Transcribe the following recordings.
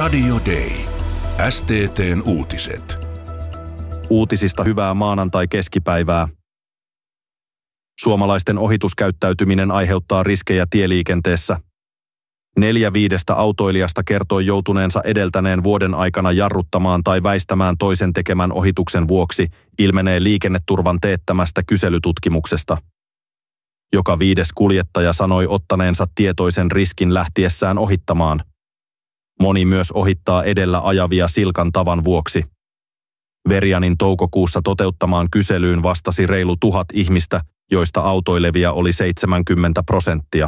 Radio Day. STT:n uutiset. Uutisista hyvää maanantai-keskipäivää. Suomalaisten ohituskäyttäytyminen aiheuttaa riskejä tieliikenteessä. 4/5 autoilijasta kertoi joutuneensa edeltäneen vuoden aikana jarruttamaan tai väistämään toisen tekemän ohituksen vuoksi, ilmenee liikenneturvan teettämästä kyselytutkimuksesta. Joka 5. kuljettaja sanoi ottaneensa tietoisen riskin lähtiessään ohittamaan. Moni myös ohittaa edellä ajavia silkan tavan vuoksi. Verianin toukokuussa toteuttamaan kyselyyn vastasi reilu 1000 ihmistä, joista autoilevia oli 70%.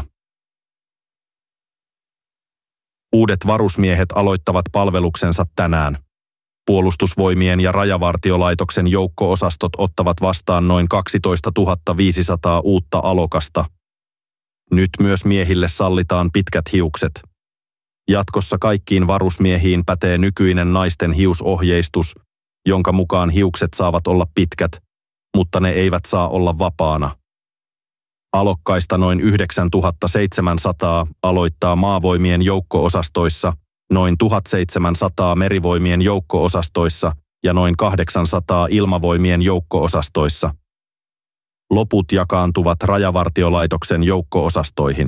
Uudet varusmiehet aloittavat palveluksensa tänään. Puolustusvoimien ja Rajavartiolaitoksen joukko-osastot ottavat vastaan noin 12 500 uutta alokasta. Nyt myös miehille sallitaan pitkät hiukset. Jatkossa kaikkiin varusmiehiin pätee nykyinen naisten hiusohjeistus, jonka mukaan hiukset saavat olla pitkät, mutta ne eivät saa olla vapaana. Alokkaista noin 9700 aloittaa maavoimien joukko-osastoissa, noin 1700 merivoimien joukko-osastoissa ja noin 800 ilmavoimien joukko-osastoissa. Loput jakaantuvat Rajavartiolaitoksen joukko-osastoihin.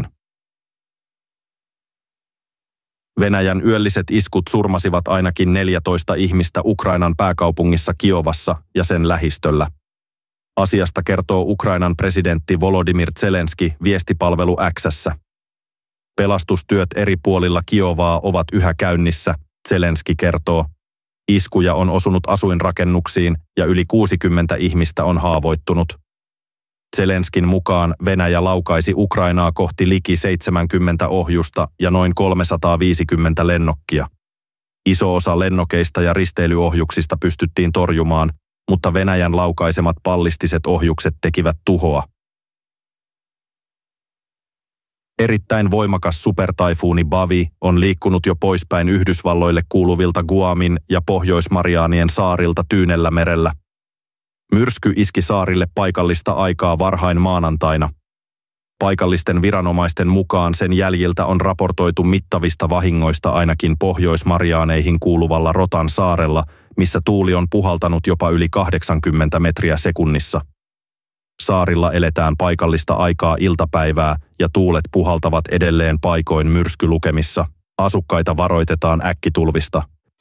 Venäjän yölliset iskut surmasivat ainakin 14 ihmistä Ukrainan pääkaupungissa Kiovassa ja sen lähistöllä. Asiasta kertoo Ukrainan presidentti Volodymyr Zelenski viestipalvelu X:ssä. Pelastustyöt eri puolilla Kiovaa ovat yhä käynnissä, Zelenski kertoo. Iskuja on osunut asuinrakennuksiin ja yli 60 ihmistä on haavoittunut. Zelenskin mukaan Venäjä laukaisi Ukrainaa kohti liki 70 ohjusta ja noin 350 lennokkia. Iso osa lennokeista ja risteilyohjuksista pystyttiin torjumaan, mutta Venäjän laukaisemat ballistiset ohjukset tekivät tuhoa. Erittäin voimakas supertaifuuni Bavi on liikkunut jo poispäin Yhdysvalloille kuuluvilta Guamin ja Pohjois-Mariaanien saarilta Tyynellä merellä. Myrsky iski saarille paikallista aikaa varhain maanantaina. Paikallisten viranomaisten mukaan sen jäljiltä on raportoitu mittavista vahingoista ainakin Pohjois-Mariaaneihin kuuluvalla Rotan saarella, missä tuuli on puhaltanut jopa yli 80 metriä sekunnissa. Saarilla eletään paikallista aikaa iltapäivää ja tuulet puhaltavat edelleen paikoin myrskylukemissa. Asukkaita varoitetaan äkkitulvista.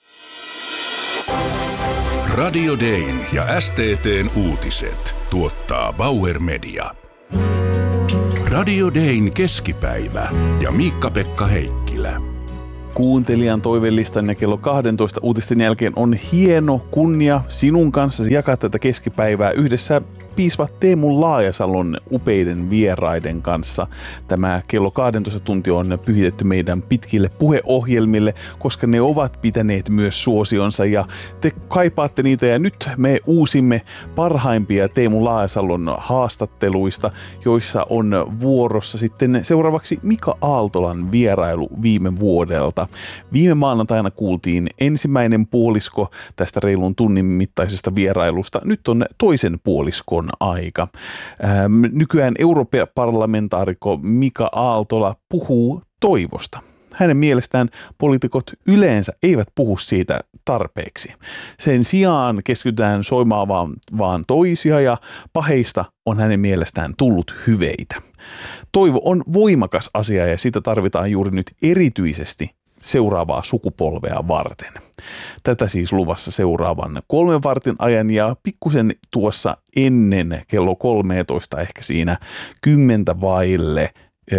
Radio Dayn ja STT:n uutiset tuottaa Bauer Media. Radio Dayn keskipäivä ja Miikka-Pekka Heikkilä. Kuuntelijan toivelistan ja kello 12 uutisten jälkeen on hieno kunnia sinun kanssa jakaa tätä keskipäivää yhdessä piispa Teemu Laajasalon upeiden vieraiden kanssa. Tämä kello 12 tunti on pyhitetty meidän pitkille puheohjelmille, koska ne ovat pitäneet myös suosionsa ja te kaipaatte niitä ja nyt me uusimme parhaimpia Teemu Laajasalon haastatteluista, joissa on vuorossa sitten seuraavaksi Mika Aaltolan vierailu viime vuodelta. Viime maanantaina kuultiin ensimmäinen puolisko tästä reilun tunnin mittaisesta vierailusta. Nyt on toisen puoliskon aika. Nykyään europarlamentaarikko Mika Aaltola puhuu toivosta. Hänen mielestään poliitikot yleensä eivät puhu siitä tarpeeksi. Sen sijaan keskitytään soimaan vaan toisia ja paheista on hänen mielestään tullut hyveitä. Toivo on voimakas asia ja sitä tarvitaan juuri nyt erityisesti seuraavaa sukupolvea varten. Tätä siis luvassa seuraavan 3 vartin ajan ja pikkusen tuossa ennen kello 13, ehkä siinä 10 vaille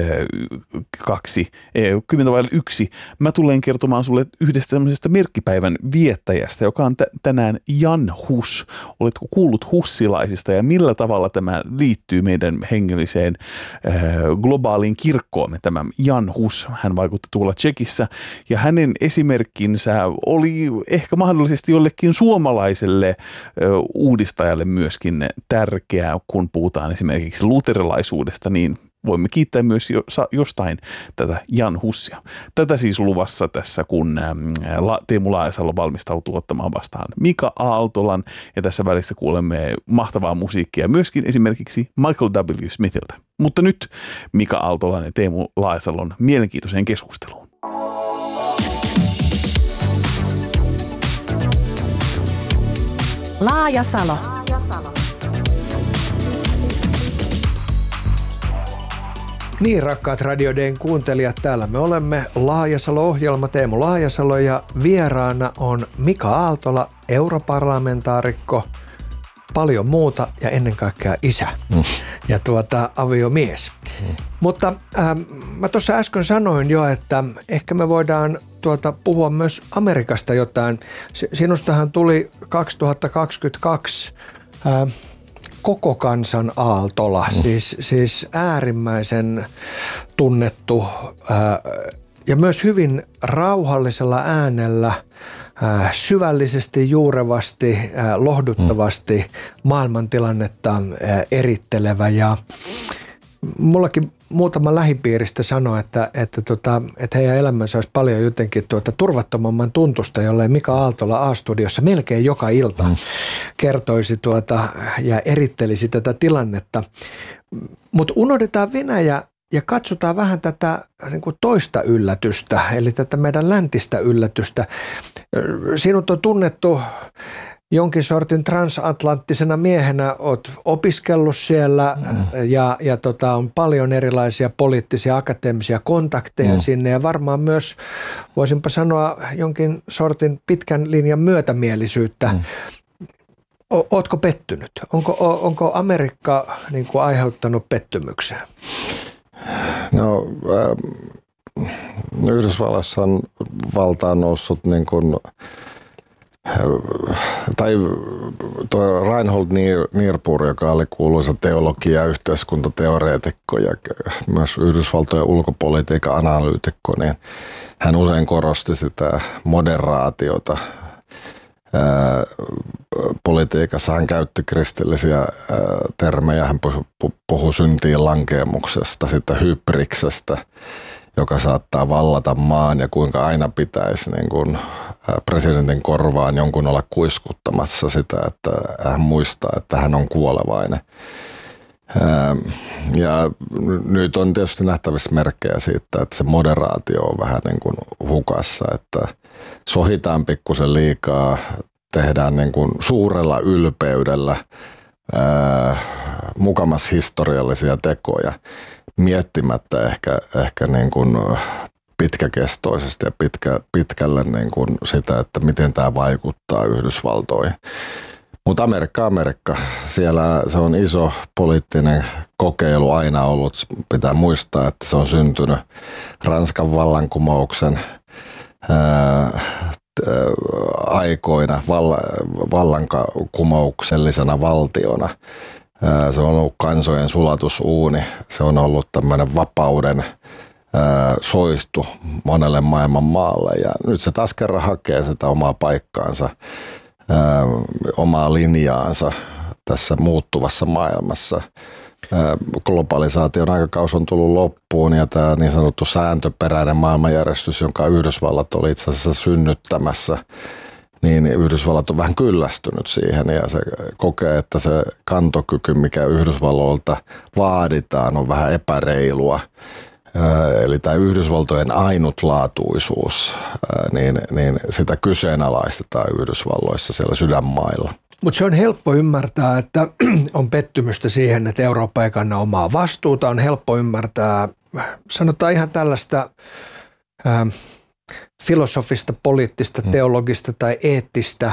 1. Mä tulen kertomaan sulle yhdestä tämmöisestä merkkipäivän viettäjästä, joka on tänään Jan Hus. Oletko kuullut hussilaisista ja millä tavalla tämä liittyy meidän hengelliseen globaaliin kirkkoomme, tämä Jan Hus. Hän vaikutti tuolla Tšekissä ja hänen esimerkkinsä oli ehkä mahdollisesti jollekin suomalaiselle uudistajalle myöskin tärkeää, kun puhutaan esimerkiksi luterilaisuudesta, niin voimme kiittää myös jostain tätä Jan Hussia. Tätä siis luvassa tässä, kun Teemu Laajasalo valmistautuu ottamaan vastaan Mika Aaltolan. Ja tässä välissä kuulemme mahtavaa musiikkia myöskin esimerkiksi Michael W. Smithiltä. Mutta nyt Mika Aaltolan ja Teemu Laajasalon mielenkiintoiseen keskusteluun. Laajasalo. Niin, rakkaat Radio Dayn kuuntelijat, täällä me olemme Laajasalo-ohjelma, Teemu Laajasalo, ja vieraana on Mika Aaltola, europarlamentaarikko, paljon muuta ja ennen kaikkea isä ja aviomies. Mutta mä tuossa äsken sanoin jo, että ehkä me voidaan puhua myös Amerikasta jotain. Sinustahan tuli 2022 koko kansan Aaltola, siis äärimmäisen tunnettu ja myös hyvin rauhallisella äänellä, syvällisesti, juurevasti, lohduttavasti maailmantilannetta erittelevä. Ja mullakin muutama lähipiiristä sanoi, että heidän elämänsä olisi paljon jotenkin turvattomamman tuntusta, jollei Mika Aaltola A-studiossa melkein joka ilta kertoisi ja erittelisi tätä tilannetta. Mutta unohdetaan Venäjä ja katsotaan vähän tätä niin kuin toista yllätystä, eli tätä meidän läntistä yllätystä. Sinut on tunnettu jonkin sortin transatlanttisena miehenä, olet opiskellut siellä ja on paljon erilaisia poliittisia akateemisia kontakteja sinne ja varmaan myös, voisinpa sanoa, jonkin sortin pitkän linjan myötämielisyyttä. Ootko pettynyt? Onko Amerikka niin kuin aiheuttanut pettymyksen? No, Yhdysvalloissa on valtaan noussut niin kuin, tai tuo Reinhold Niebuhr, joka oli kuuluisa teologia- ja yhteiskuntateoreetikko ja myös Yhdysvaltojen ulkopolitiikan analyytikko, niin hän usein korosti sitä moderaatiota politiikassa. Hän käytti kristillisiä termejä, hän puhui syntiin lankeemuksesta, sitä hybriksestä, joka saattaa vallata maan ja kuinka aina pitäisi niin kuin presidentin korvaan jonkun olla kuiskuttamassa sitä, että hän muistaa, että hän on kuolevainen. Ja nyt on tietysti nähtävissä merkkejä siitä, että se moderaatio on vähän niin kuin hukassa, että sohitaan pikkusen liikaa, tehdään niin kuin suurella ylpeydellä mukamas historiallisia tekoja, miettimättä ehkä niin kuin pitkäkestoisesti ja pitkälle niin kuin sitä, että miten tämä vaikuttaa Yhdysvaltoihin. Mutta Amerikka, siellä se on iso poliittinen kokeilu aina ollut. Pitää muistaa, että se on syntynyt Ranskan vallankumouksen aikoina vallankumouksellisena valtiona. Se on ollut kansojen sulatusuuni, se on ollut tämmöinen vapauden soihtu monelle maailman maalle ja nyt se taas kerran hakee sitä omaa paikkaansa, omaa linjaansa tässä muuttuvassa maailmassa. Globalisaation aikakausi on tullut loppuun ja tämä niin sanottu sääntöperäinen maailmanjärjestys, jonka Yhdysvallat oli itse asiassa synnyttämässä, niin Yhdysvallat on vähän kyllästynyt siihen ja se kokee, että se kantokyky, mikä Yhdysvalloilta vaaditaan, on vähän epäreilua. Eli tämä Yhdysvaltojen ainutlaatuisuus, niin sitä kyseenalaistetaan Yhdysvalloissa siellä sydänmailla. Mutta se on helppo ymmärtää, että on pettymystä siihen, että Eurooppa ei kanna omaa vastuuta. On helppo ymmärtää, sanotaan ihan tällaista filosofista, poliittista, teologista tai eettistä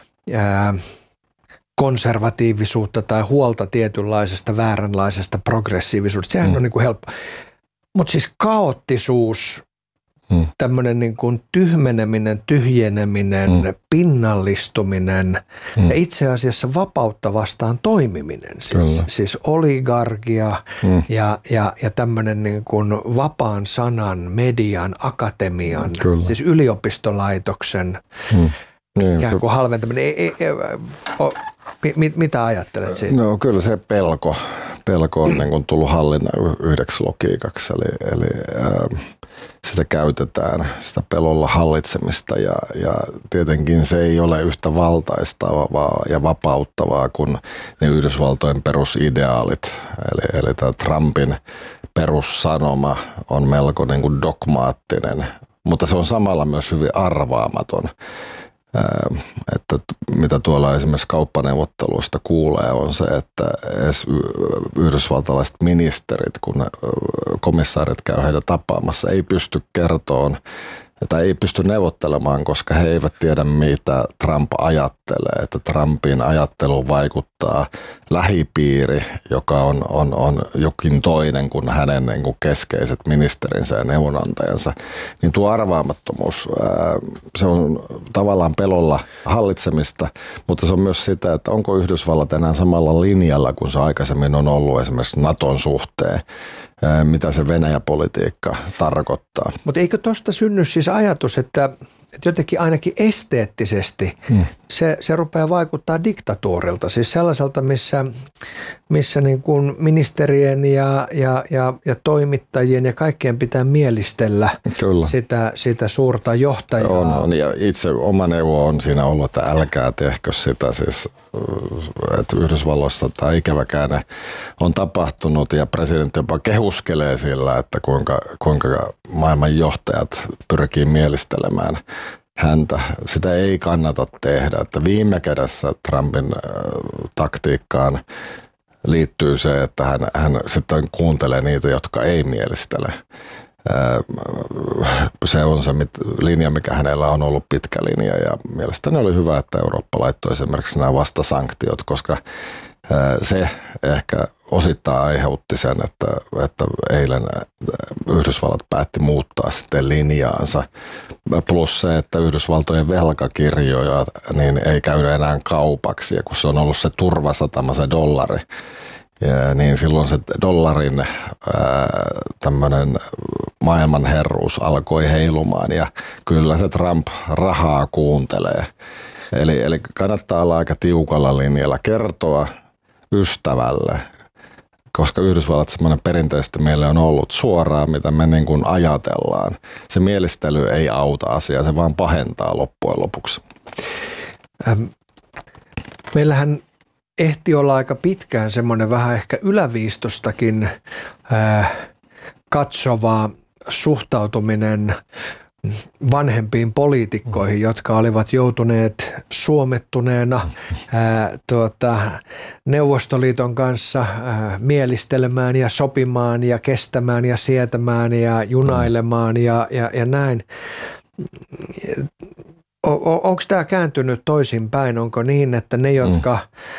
konservatiivisuutta tai huolta tietynlaisesta vääränlaisesta progressiivisuudesta. Sehän on niin kuin helppo. Mutta siis kaoottisuus, tämmöinen niin kuin tyhmeneminen, tyhjeneminen, pinnallistuminen ja itse asiassa vapautta vastaan toimiminen. Siis oligarkia ja tämmöinen niin kuin vapaan sanan, median, akatemian, siis yliopistolaitoksen ikään kuin halventaminen. Mitä ajattelet siitä? No kyllä se pelko on niin kuin tullut hallinnan yhdeksi logiikaksi, eli sitä käytetään, sitä pelolla hallitsemista ja tietenkin se ei ole yhtä valtaistavaa ja vapauttavaa kuin ne Yhdysvaltojen perusideaalit. Eli tämä Trumpin perussanoma on melko niin kuin dogmaattinen, mutta se on samalla myös hyvin arvaamaton. Että mitä tuolla esimerkiksi kauppaneuvotteluista kuulee on se, että yhdysvaltalaiset ministerit, kun komissaarit käy heitä tapaamassa, ei pysty kertomaan tai ei pysty neuvottelemaan, koska he eivät tiedä, mitä Trump ajattelee. Että Trumpin ajatteluun vaikuttaa lähipiiri, joka on jokin toinen kuin hänen niin kuin keskeiset ministerinsä ja neuvonantajansa. Niin tuo arvaamattomuus, se on tavallaan pelolla hallitsemista, mutta se on myös sitä, että onko Yhdysvallat enää samalla linjalla kuin se aikaisemmin on ollut esimerkiksi Naton suhteen. Mitä se Venäjä-politiikka tarkoittaa. Mutta eikö tuosta synny siis ajatus, että jotenkin ainakin esteettisesti se rupeaa vaikuttaa diktatuurilta, siis sellaiselta, missä niin kuin ministerien ja toimittajien ja kaikkien pitää mielistellä sitä suurta johtajaa. On, ja itse oma neuvo on siinä ollut, että älkää tehkö sitä, siis, että Yhdysvalloissa tämä ikävä käänne on tapahtunut ja presidentti jopa kehuskelee sillä, että kuinka maailman johtajat pyrkii mielistelemään häntä. Sitä ei kannata tehdä. Että viime kädessä Trumpin taktiikkaan liittyy se, että hän sitten kuuntelee niitä, jotka ei mielistele. Se on se linja, mikä hänellä on ollut pitkä linja, ja mielestäni oli hyvä, että Eurooppa laittoi esimerkiksi nämä vastasanktiot, koska se ehkä osittain aiheutti sen, että eilen Yhdysvallat päätti muuttaa sitten linjaansa. Plus se, että Yhdysvaltojen velkakirjoja niin ei käynyt enää kaupaksi, ja kun se on ollut se turvasatama, se dollari, niin silloin se dollarin tämmöinen maailmanherruus alkoi heilumaan, ja kyllä se Trump rahaa kuuntelee. Eli kannattaa olla aika tiukalla linjalla, kertoa ystävälle, koska Yhdysvallat semmoinen perinteisesti meille on ollut suoraan, mitä me niin kuin ajatellaan. Se mielistely ei auta asiaa, se vaan pahentaa loppujen lopuksi. Meillähän ehti olla aika pitkään semmoinen vähän ehkä yläviistostakin katsovaa suhtautuminen vanhempiin poliitikkoihin, jotka olivat joutuneet suomettuneena Neuvostoliiton kanssa mielistelemään ja sopimaan ja kestämään ja sietämään ja junailemaan ja näin. Onko tämä kääntynyt toisinpäin? Onko niin, että ne, jotka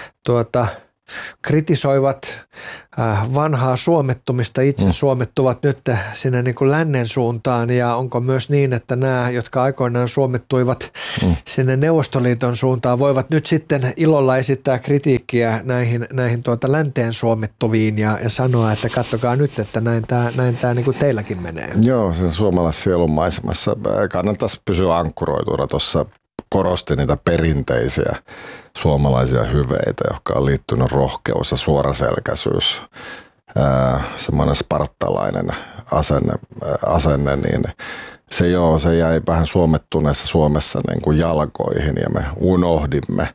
kritisoivat vanhaa suomettumista, itse suomettuvat nyt sinne niin kuin lännen suuntaan, ja onko myös niin, että nämä, jotka aikoinaan suomettuivat sinne Neuvostoliiton suuntaan, voivat nyt sitten ilolla esittää kritiikkiä näihin länteen suomettuviin ja sanoa, että katsokaa nyt, että näin tämä niin kuin teilläkin menee. Joo, sen suomalaissielun maisemassa kannattaisi pysyä ankkuroituna tuossa. Korosti niitä perinteisiä suomalaisia hyveitä, jotka on liittynyt rohkeus ja suoraselkäisyys, semmoinen spartalainen asenne, niin se jäi vähän suomettuneessa Suomessa niin kuin jalkoihin, ja me unohdimme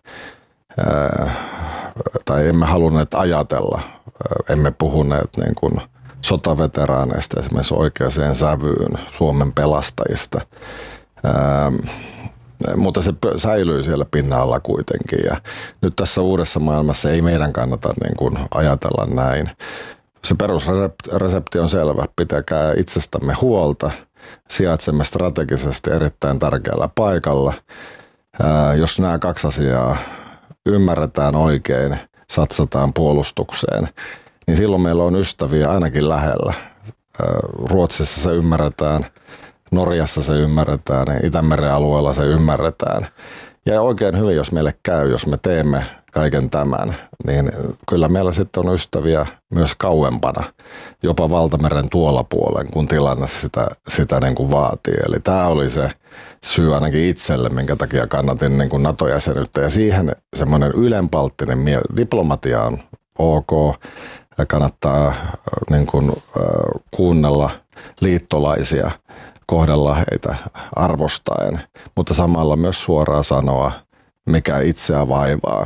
tai emme halunneet ajatella, emme puhuneet niin kuin sotaveteraaneista esimerkiksi oikeaan sävyyn, Suomen pelastajista. Mutta se säilyy siellä pinnalla kuitenkin, ja nyt tässä uudessa maailmassa ei meidän kannata niin kuin ajatella näin. Se perusresepti on selvä, pitäkää itsestämme huolta, sijaitsemme strategisesti erittäin tärkeällä paikalla. Jos nämä kaksi asiaa ymmärretään oikein, satsataan puolustukseen, niin silloin meillä on ystäviä ainakin lähellä. Ruotsissa se ymmärretään. Norjassa se ymmärretään, Itämeren alueella se ymmärretään. Ja oikein hyvin, jos meille käy, jos me teemme kaiken tämän, niin kyllä meillä sitten on ystäviä myös kauempana, jopa Valtameren tuolla puolen, kun tilanne sitä niin kuin vaatii. Eli tämä oli se syy ainakin itselle, minkä takia kannatin niin kuin NATO-jäsenyyttä. Ja siihen semmoinen ylenpalttinen diplomatia on ok, ja kannattaa niin kuin kuunnella liittolaisia, kohdella heitä arvostaen, mutta samalla myös suoraan sanoa, mikä itseä vaivaa,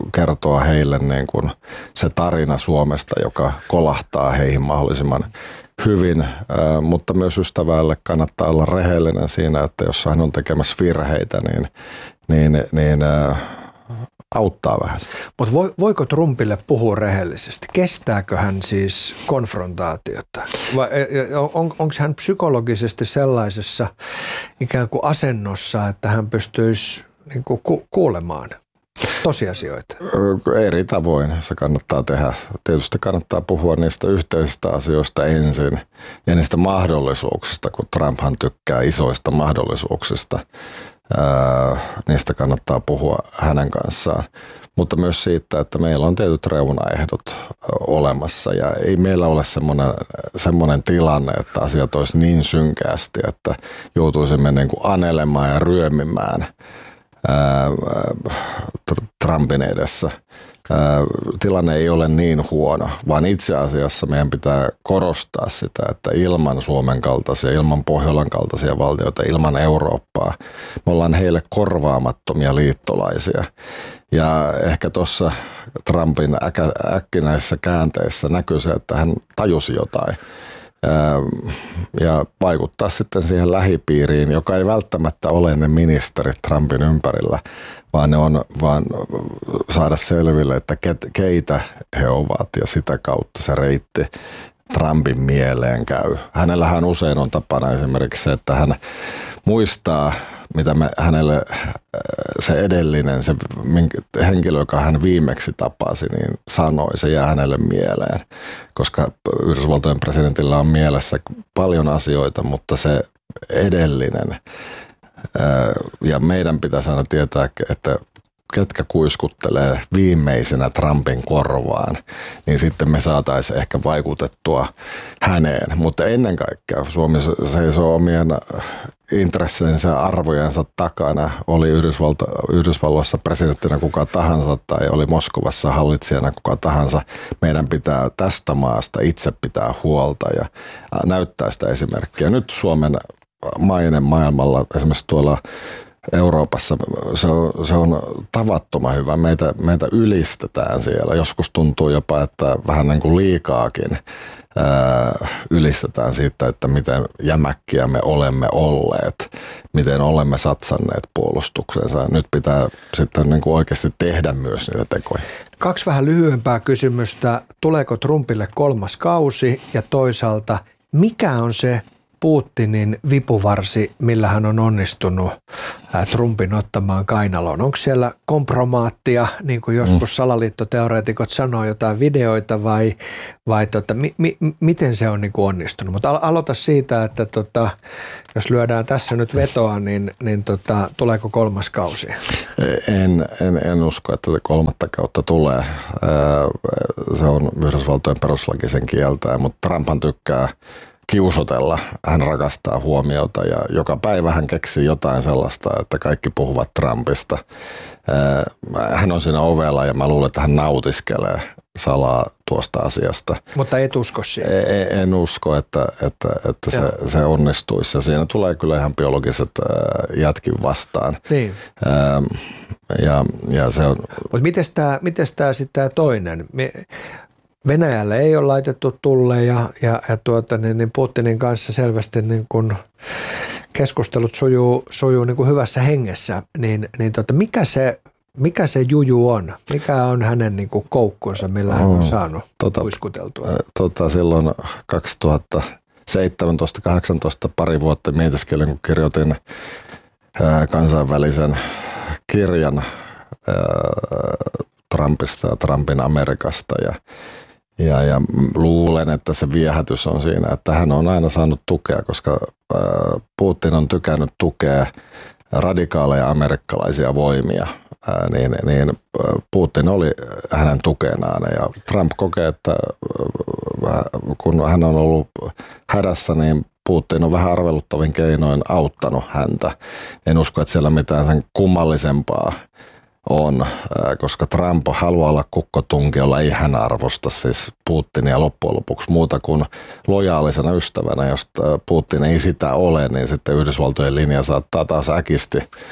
kertoa heille niin kuin se tarina Suomesta, joka kolahtaa heihin mahdollisimman hyvin, mutta myös ystävälle kannattaa olla rehellinen siinä, että jos hän on tekemässä virheitä, niin auttaa vähän. Mutta voiko Trumpille puhua rehellisesti? Kestääkö hän siis konfrontaatiota? Vai onko hän psykologisesti sellaisessa ikään kuin asennossa, että hän pystyisi niin kuin kuulemaan tosiasioita? Eri tavoin se kannattaa tehdä. Tietysti kannattaa puhua niistä yhteisistä asioista ensin ja niistä mahdollisuuksista, kun Trumphan tykkää isoista mahdollisuuksista. Niistä kannattaa puhua hänen kanssaan, mutta myös siitä, että meillä on tietyt reunaehdot olemassa ja ei meillä ole semmoinen tilanne, että asiat olisi niin synkästi, että joutuisimme niin kuin anelemaan ja ryömimään Trumpin edessä. Tilanne ei ole niin huono, vaan itse asiassa meidän pitää korostaa sitä, että ilman Suomen kaltaisia, ilman Pohjolan kaltaisia valtioita, ilman Eurooppaa, me ollaan heille korvaamattomia liittolaisia. Ja ehkä tuossa Trumpin äkkinäisissä käänteissä näkyy se, että hän tajusi jotain. Ja vaikuttaa sitten siihen lähipiiriin, joka ei välttämättä ole ne ministerit Trumpin ympärillä, vaan ne on vaan saada selville, että keitä he ovat ja sitä kautta se reitti Trumpin mieleen käy. Hänellähän usein on tapana esimerkiksi se, että hän muistaa, mitä hänelle se edellinen, se henkilö, joka hän viimeksi tapasi, niin sanoi, se jää hänelle mieleen, koska Yhdysvaltojen presidentillä on mielessä paljon asioita, mutta se edellinen, ja meidän pitäisi aina tietää, että ketkä kuiskuttelee viimeisenä Trumpin korvaan, niin sitten me saataisiin ehkä vaikutettua häneen. Mutta ennen kaikkea Suomi seisoo omien intresseinsä ja arvojensa takana. Oli Yhdysvalloissa presidenttinä kuka tahansa tai oli Moskovassa hallitsijana kuka tahansa. Meidän pitää tästä maasta itse pitää huolta ja näyttää sitä esimerkkiä. Nyt Suomen maine maailmalla, esimerkiksi tuolla Euroopassa, se on tavattoman hyvä. Meitä ylistetään siellä. Joskus tuntuu jopa, että vähän niin kuin liikaakin ylistetään siitä, että miten jämäkkiä me olemme olleet, miten olemme satsanneet puolustuksensa. Nyt pitää sitten niin kuin oikeasti tehdä myös niitä tekoja. 2 vähän lyhyempää kysymystä. Tuleeko Trumpille 3. kausi ja toisaalta mikä on se Putinin vipuvarsi, millä hän on onnistunut Trumpin ottamaan kainaloon? Onko siellä kompromaattia, niin kuin joskus salaliittoteoreetikot sanoo, jotain videoita vai miten se on niin kuin onnistunut? Mutta aloita siitä, että jos lyödään tässä nyt vetoa, niin tuleeko 3. kausi? En usko, että 3. kautta tulee. Se on Yhdysvaltojen peruslaki sen kieltää, mutta Trumphan tykkää kiusotella. Hän rakastaa huomiota ja joka päivä hän keksii jotain sellaista, että kaikki puhuvat Trumpista. Hän on siinä ovella ja mä luulen, että hän nautiskelee salaa tuosta asiasta. Mutta et usko siihen? En usko, että se onnistuisi. Ja siinä tulee kyllä ihan biologiset jätkin vastaan. Niin. Ja se on. Mutta mites tämä sitten tämä toinen? Venäjällä ei ole laitettu tulleja ja niin Putinin kanssa selvästi niin kun keskustelut sujuu niin kuin hyvässä hengessä, niin mikä se juju on? Mikä on hänen niin kuin koukkunsa, millä hän on saanut kuiskuteltua? Silloin 2017-2018 pari vuotta mietiskelin, kun kirjoitin kansainvälisen kirjan Trumpista ja Trumpin Amerikasta ja luulen, että se viehätys on siinä, että hän on aina saanut tukea, koska Putin on tykännyt tukea radikaaleja amerikkalaisia voimia, niin Putin oli hänen tukenaan ja Trump kokee, että kun hän on ollut hädässä, niin Putin on vähän arveluttavin keinoin auttanut häntä. En usko, että siellä mitään sen kummallisempaa on, koska Trump haluaa olla kukkotunki, jolla ei hän arvosta siis Putinia loppujen lopuksi muuta kuin lojaalisena ystävänä. Jos Putin ei sitä ole, niin sitten Yhdysvaltojen linja saattaa taas äkisti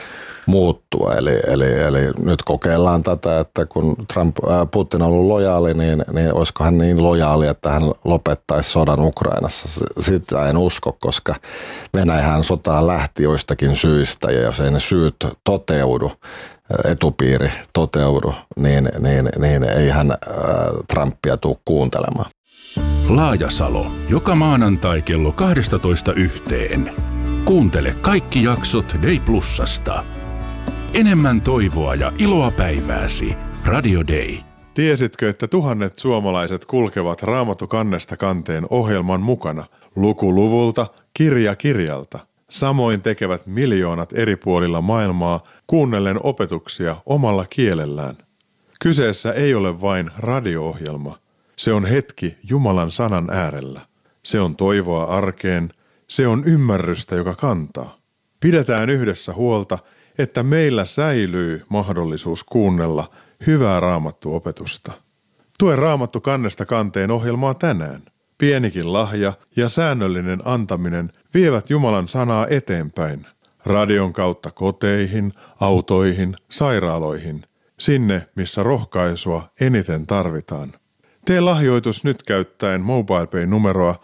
muuttua. Eli nyt kokeillaan tätä, että kun Putin on ollut lojaali, niin olisiko hän niin lojaali, että hän lopettaisi sodan Ukrainassa. Sitä en usko, koska Venäjähän sotaan lähti joistakin syistä, ja jos ei ne syyt toteudu, etupiiri toteudu, niin ei hän Trumpia tule kuuntelemaan. Laajasalo. Joka maanantai kello 12:00. Kuuntele kaikki jaksot Day Plusasta. Enemmän toivoa ja iloa päivääsi. Radio Day. Tiesitkö, että tuhannet suomalaiset kulkevat Raamattu kannesta kanteen ohjelman mukana, luku luvulta, kirja kirjalta? Samoin tekevät miljoonat eri puolilla maailmaa kuunnellen opetuksia omalla kielellään. Kyseessä ei ole vain radio-ohjelma. Se on hetki Jumalan sanan äärellä. Se on toivoa arkeen. Se on ymmärrystä, joka kantaa. Pidetään yhdessä huolta, että meillä säilyy mahdollisuus kuunnella hyvää raamattuopetusta. Tue Raamattu kannesta kanteen ohjelmaa tänään. Pienikin lahja ja säännöllinen antaminen vievät Jumalan sanaa eteenpäin. Radion kautta koteihin, autoihin, sairaaloihin. Sinne, missä rohkaisua eniten tarvitaan. Tee lahjoitus nyt käyttäen MobilePay-numeroa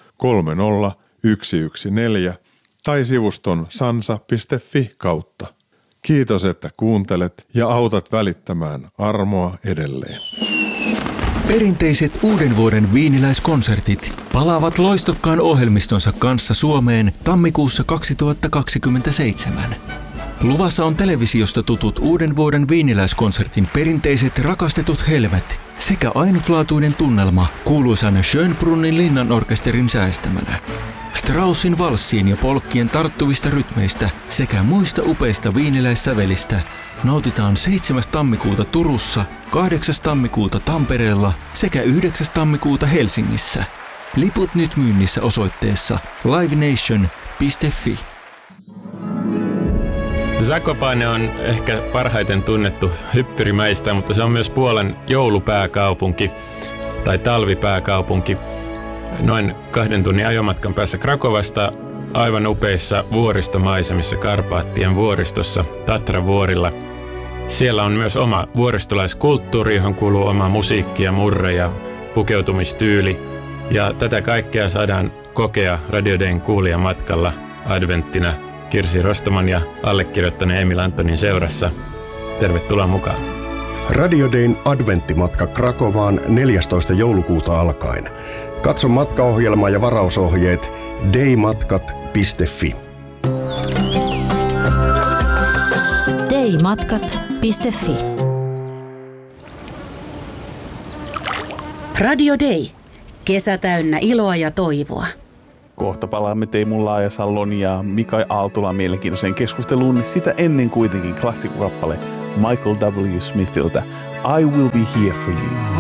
30114 tai sivuston sansa.fi kautta. Kiitos, että kuuntelet ja autat välittämään armoa edelleen. Perinteiset uuden vuoden viiniläiskonsertit palaavat loistokkaan ohjelmistonsa kanssa Suomeen tammikuussa 2027. Luvassa on televisiosta tutut uuden vuoden viiniläiskonsertin perinteiset rakastetut helmet sekä ainutlaatuinen tunnelma kuuluisan Schönbrunnin linnanorkesterin säästämänä. Straussin valssien ja polkkien tarttuvista rytmeistä sekä muista upeista viiniläissävelistä nautitaan 7. tammikuuta Turussa, 8. tammikuuta Tampereella sekä 9. tammikuuta Helsingissä. Liput nyt myynnissä osoitteessa livenation.fi. Zakopane on ehkä parhaiten tunnettu hyppyrimäistä, mutta se on myös Puolan joulupääkaupunki tai talvipääkaupunki. Noin 2 tunnin ajomatkan päässä Krakovasta aivan upeissa vuoristomaisemissa Karpaattien vuoristossa Tatra-vuorilla. Siellä on myös oma vuoristolaiskulttuuri, johon kuuluu oma musiikki ja murre ja pukeutumistyyli. Ja tätä kaikkea saadaan kokea Radio Dayn kuulijamatkalla adventtina Kirsi Rostaman ja allekirjoittaneen Emil Antonin seurassa. Tervetuloa mukaan. Radio Dayn adventtimatka Krakovaan 14. joulukuuta alkaen. Katso matkaohjelma ja varausohjeet daymatkat.fi. daymatkat.fi. Radio Day. Kesä täynnä iloa ja toivoa. Kohta palaamme Teemu Laajasallon ja Mika Aaltolan mielenkiintoiseen keskusteluun. Sitä ennen kuitenkin klassikkokappale Michael W. Smithiltä I Will Be Here For You.